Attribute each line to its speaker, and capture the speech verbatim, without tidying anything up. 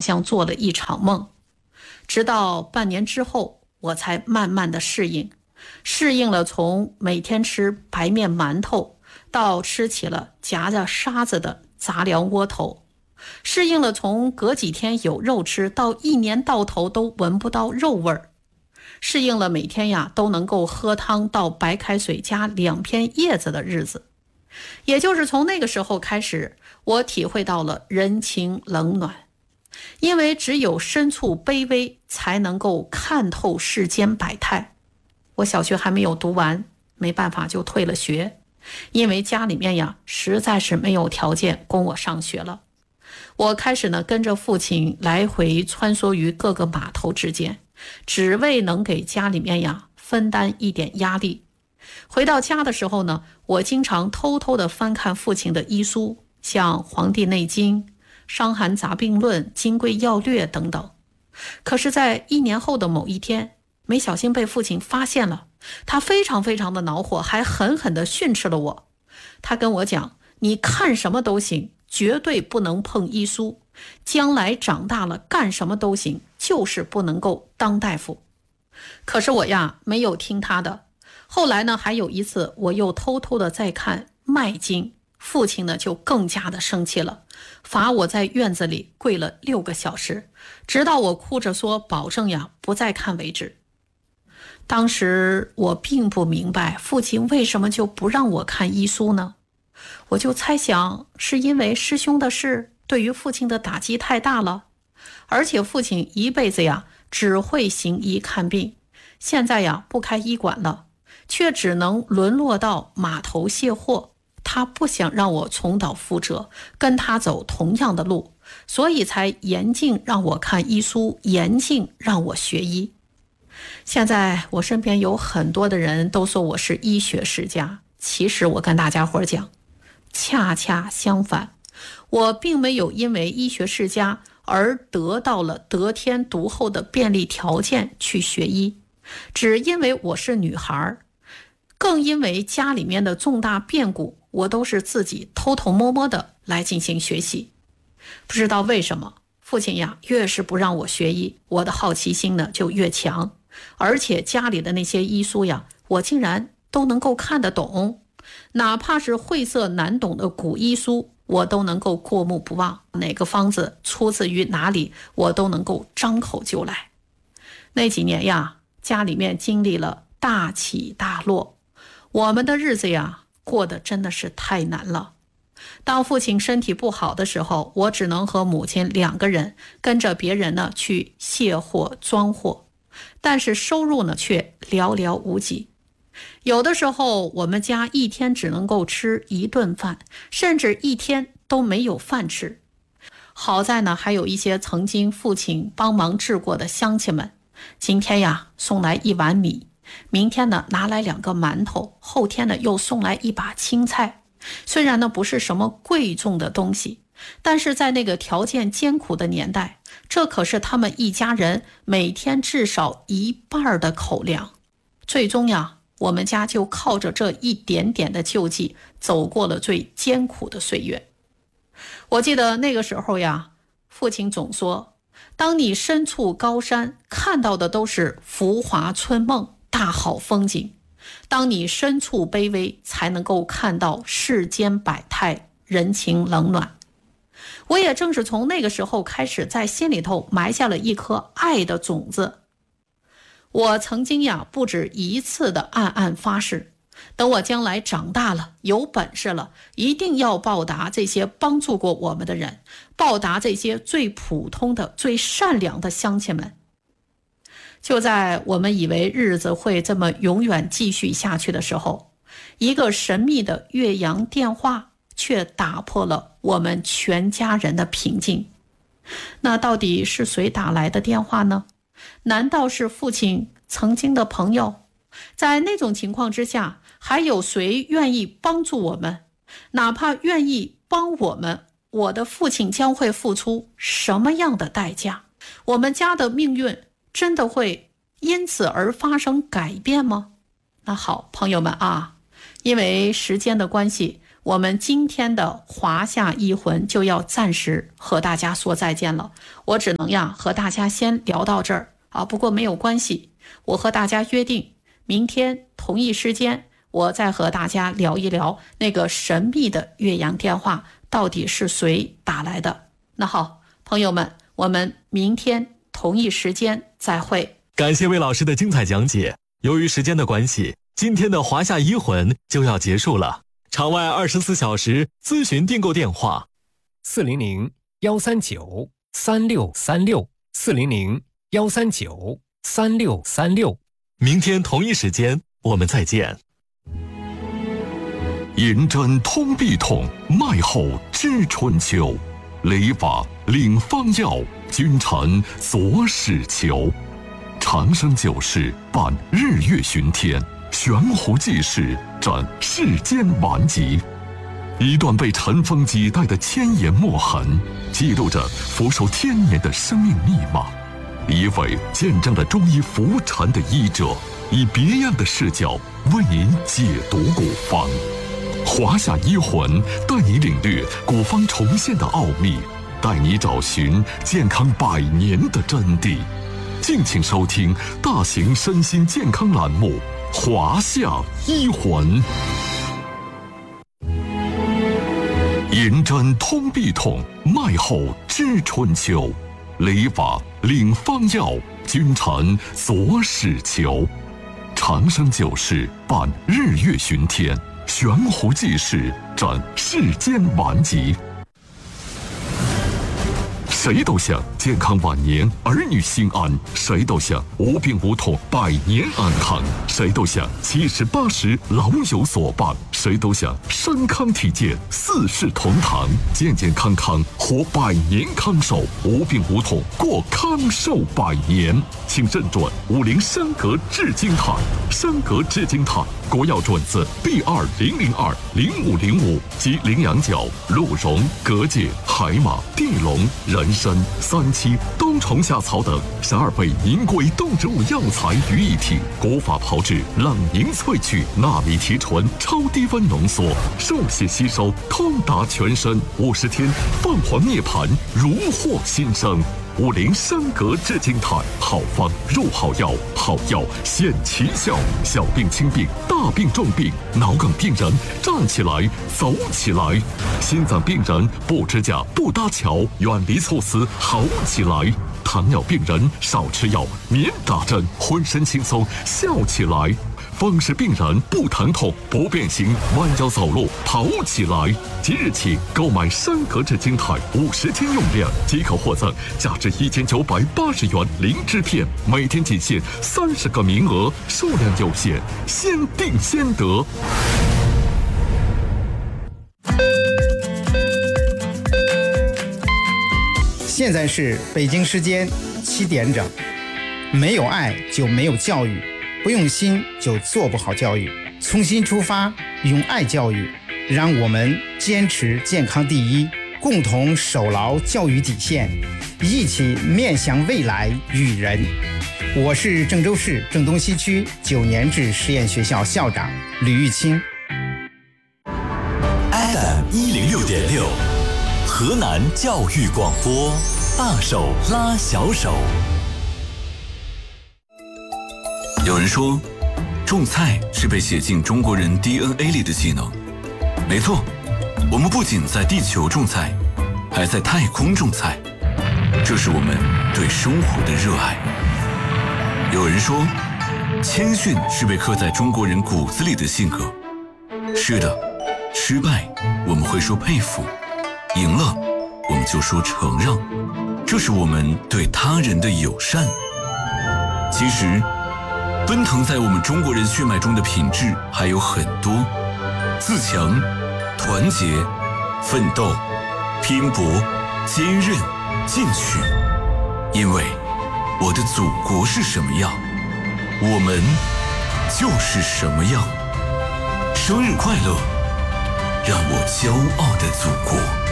Speaker 1: 像做了一场梦。直到半年之后，我才慢慢的适应，适应了从每天吃白面馒头到吃起了夹着沙子的杂粮窝头，适应了从隔几天有肉吃到一年到头都闻不到肉味儿，适应了每天呀都能够喝汤到白开水加两片叶子的日子。也就是从那个时候开始，我体会到了人情冷暖，因为只有身处卑微才能够看透世间百态。我小学还没有读完，没办法就退了学，因为家里面呀实在是没有条件供我上学了。我开始呢跟着父亲来回穿梭于各个码头之间，只为能给家里面呀分担一点压力。回到家的时候呢，我经常偷偷地翻看父亲的医书，像《黄帝内经》、《伤寒杂病论》、《金匮要略》等等。可是在一年后的某一天，没小心被父亲发现了，他非常非常的恼火，还狠狠地训斥了我。他跟我讲，你看什么都行，绝对不能碰医书，将来长大了干什么都行，就是不能够当大夫。可是我呀没有听他的。后来呢，还有一次我又偷偷的在看《脉经》，父亲呢就更加的生气了，罚我在院子里跪了六个小时，直到我哭着说保证呀不再看为止。当时我并不明白父亲为什么就不让我看医书呢？我就猜想是因为师兄的事对于父亲的打击太大了，而且父亲一辈子呀只会行医看病，现在呀不开医馆了，却只能沦落到码头卸货。他不想让我重蹈覆辙，跟他走同样的路，所以才严禁让我看医书，严禁让我学医。现在我身边有很多的人都说我是医学世家，其实我跟大家伙讲，恰恰相反，我并没有因为医学世家而得到了得天独厚的便利条件去学医，只因为我是女孩，更因为家里面的重大变故，我都是自己偷偷摸摸的来进行学习。不知道为什么，父亲呀越是不让我学医，我的好奇心呢就越强，而且家里的那些医书呀，我竟然都能够看得懂，哪怕是晦涩难懂的古医书，我都能够过目不忘，哪个方子出自于哪里，我都能够张口就来。那几年呀，家里面经历了大起大落，我们的日子呀过得真的是太难了。当父亲身体不好的时候，我只能和母亲两个人跟着别人呢去卸货装货，但是收入呢却寥寥无几。有的时候我们家一天只能够吃一顿饭，甚至一天都没有饭吃。好在呢还有一些曾经父亲帮忙治过的乡亲们，今天呀送来一碗米，明天呢拿来两个馒头，后天呢又送来一把青菜。虽然呢不是什么贵重的东西，但是在那个条件艰苦的年代，这可是他们一家人每天至少一半的口粮。最终呀，我们家就靠着这一点点的救济，走过了最艰苦的岁月。我记得那个时候呀，父亲总说，当你身处高山，看到的都是浮华春梦，大好风景；当你身处卑微，才能够看到世间百态，人情冷暖。我也正是从那个时候开始，在心里头埋下了一颗爱的种子。我曾经呀不止一次的暗暗发誓，等我将来长大了，有本事了，一定要报答这些帮助过我们的人，报答这些最普通的最善良的乡亲们。就在我们以为日子会这么永远继续下去的时候，一个神秘的越洋电话却打破了我们全家人的平静。那到底是谁打来的电话呢？难道是父亲曾经的朋友？在那种情况之下，还有谁愿意帮助我们？哪怕愿意帮我们，我的父亲将会付出什么样的代价？我们家的命运真的会因此而发生改变吗？那好，朋友们啊，因为时间的关系， 我们今天的华夏医魂就要暂时和大家说再见了，我只能呀和大家先聊到这儿啊。不过没有关系，我和大家约定，明天同一时间我再和大家聊一聊那个神秘的岳阳电话到底是谁打来的。那好，朋友们，我们明天同一时间再会。
Speaker 2: 感谢魏老师的精彩讲解。由于时间的关系，今天的华夏医魂就要结束了。场外二十四小时咨询订购电话：
Speaker 3: 四零零幺三九三六三六四零零幺三九三六三六。
Speaker 2: 明天同一时间我们再见。
Speaker 4: 银针通臂痛，脉后知春秋。理法领方药，君臣佐使求。长生久视伴日月巡天，悬壶济世斩世间顽疾。一段被尘封几代的千言墨痕，记录着福寿天年的生命密码。一位见证了中医浮沉的医者，以别样的视角为您解读古方。华夏医魂带你领略古方重现的奥秘，带你找寻健康百年的真谛。敬请收听大型身心健康栏目《华夏医魂》。银针通臂痛，脉后知春秋。理法领方药，君臣佐使求。长生久视伴日月巡天，悬壶济世斩世间顽疾。谁都想健康晚年，儿女心安；谁都想无病无痛，百年安康；谁都想七十八十老有所伴；谁都想身康体健，四世同堂，健健康康活百年康寿，无病无痛过康寿百年。请认准五零山格至精坦，山格至精坦国药准字 B 二零零二零五零五及羚羊角、鹿茸、蛤蚧、海马、地龙、人参、三七、冬虫夏草等十二味名贵动植物药材于一体，古法炮制，冷凝萃取，纳米提纯，超低温浓缩，受血吸收，通达全身，五十天凤凰涅槃，如获新生。五零山格至精坦，好方入好药，好药显奇效。小病轻病，大病重病，脑梗病人站起来走起来，心脏病人不支架不搭桥，远离猝死好起来。糖尿病人少吃药，免打针，浑身轻松笑起来。风湿病人不疼痛不变形，弯腰走路跑起来。即日起购买山格至精坦五十天用量即可获赠价值一千九百八十元灵芝片，每天仅限三十个名额，数量有限，先订先得。
Speaker 5: 现在是北京时间七点整。没有爱就没有教育，不用心就做不好教育。从心出发，用爱教育，让我们坚持健康第一，共同守牢教育底线，一起面向未来育人。我是郑州市郑东西区九年制实验学校校长吕玉清。
Speaker 6: F M 一零六点六，河南教育广播，大手拉小手。有人说，种菜是被写进中国人 D N A 里的技能。没错，我们不仅在地球种菜，还在太空种菜，这是我们对生活的热爱。有人说，谦逊是被刻在中国人骨子里的性格。是的，失败我们会说佩服，赢了我们就说承让，这是我们对他人的友善。其实奔腾在我们中国人血脉中的品质还有很多：自强、团结、奋斗、拼搏、坚韧、进取。因为我的祖国是什么样，我们就是什么样。生日快乐，让我骄傲的祖国。